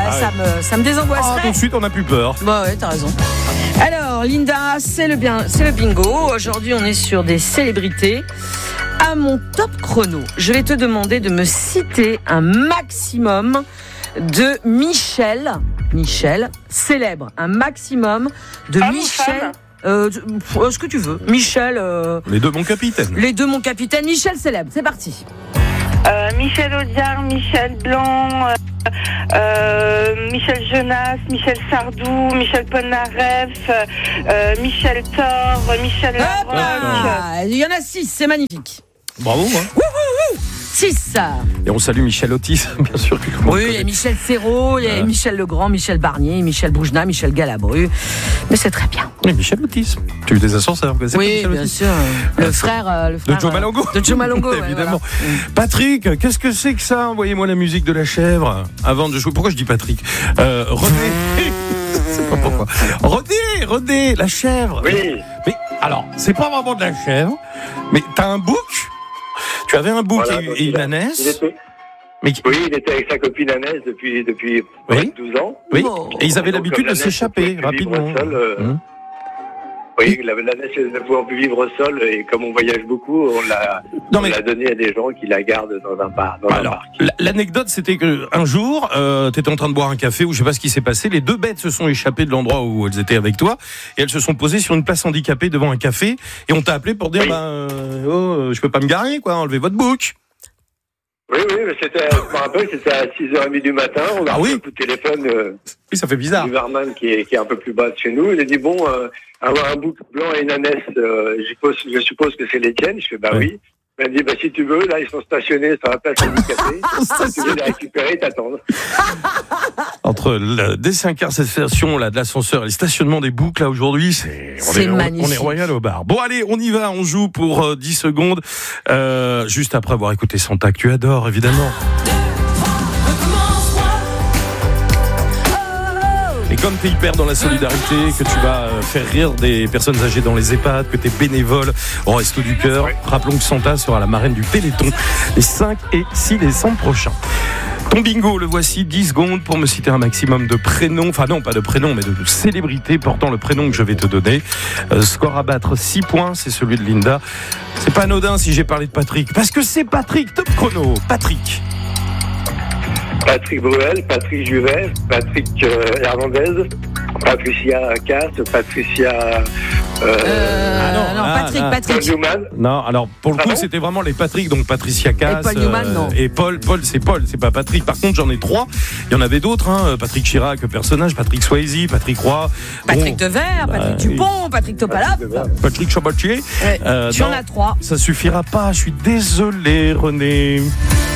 ça me désangoisserait. Tout de suite, on n'a plus peur. Bah ouais, t'as raison. Alors, Linda, c'est le bingo. Aujourd'hui, on est sur des célébrités. À mon top chrono, je vais te demander de me citer un maximum de Michel célèbre. Un maximum de Michel. Ce que tu veux. Michel. Les deux, mon capitaine. Michel célèbre. C'est parti. Michel Audiard, Michel Blanc, Michel Jonas, Michel Sardou, Michel Polnareff, Michel Thor, Michel Larocque. Il y en a 6, c'est magnifique. Bravo, moi. 6. Et on salue Michel Otis, bien sûr. Oui, il y a Michel Serrault, il y a Michel Legrand, Michel Barnier, Michel Boujna, Michel Galabru. Mais c'est très bien. Et Michel Otis. Tu as eu des ascenseurs, vous connaissez Oui, Michel bien Otis sûr. Le frère de Joe Malongo. De Joe Malongo, évidemment. Voilà. Patrick, qu'est-ce que c'est que ça? Envoyez-moi la musique de la chèvre avant de jouer. Pourquoi je dis Patrick? René. C'est pas pourquoi. René, la chèvre. Oui. Mais alors, c'est pas vraiment de la chèvre, mais t'as un bouc. Tu avais un bouc et une ânesse. Oui, il était avec sa copine Annès depuis 12 ans. Oui, et ils avaient l'habitude de s'échapper rapidement. Oui, l'ânesse ne pouvant plus vivre au sol, et comme on voyage beaucoup, on l'a donné à des gens qui la gardent dans un parc. L'anecdote, c'était qu'un jour, tu étais en train de boire un café, ou je sais pas ce qui s'est passé, les deux bêtes se sont échappées de l'endroit où elles étaient avec toi, et elles se sont posées sur une place handicapée devant un café, et on t'a appelé pour dire, je peux pas me garer, quoi, enlevez votre bouc. Oui, mais je me rappelle, c'était à 6h30 du matin, on a reçu le coup de téléphone oui, ça fait bizarre. Du barman qui est un peu plus bas de chez nous. Il a dit, avoir un bouc blanc et une ânesse, je suppose que c'est les tiennes. Je fais, oui. Il m'a dit, si tu veux, là, ils sont stationnés sur la place handicapée. Si tu veux les récupérer, t'attends. Entre la désincarcération de l'ascenseur et le stationnement des boucs, là, aujourd'hui, c'est magnifique. On est royal au bar. Bon, allez, on y va, on joue pour 10 secondes. Juste après avoir écouté Santa, que tu adores, évidemment. Et comme tu es hyper dans la solidarité, que tu vas faire rire des personnes âgées dans les EHPAD, que tu es bénévole au Resto du Cœur, rappelons que Santa sera la marraine du Téléthon les 5 et 6 décembre prochains. Ton bingo, le voici, 10 secondes pour me citer un maximum de prénoms, enfin non, pas de prénoms, mais de célébrités portant le prénom que je vais te donner. Score à battre, 6 points, c'est celui de Linda. C'est pas anodin si j'ai parlé de Patrick, parce que c'est Patrick, top chrono, Patrick Bruel, Patrick Juvet, Patrick Hernandez, Patricia Cass, Patricia... Patrick. Paul Newman. Non, alors pour le coup, c'était vraiment les Patrick, donc Patricia Cass. Et Paul Newman, non. Et Paul, c'est pas Patrick. Par contre, j'en ai 3. Il y en avait d'autres, Patrick Chirac, personnage, Patrick Swayze, Patrick Roy. Patrick Devers, Patrick Dupont, Patrick Topalov. Patrick Chabotier. Tu en as 3. Ça suffira pas, je suis désolé, René.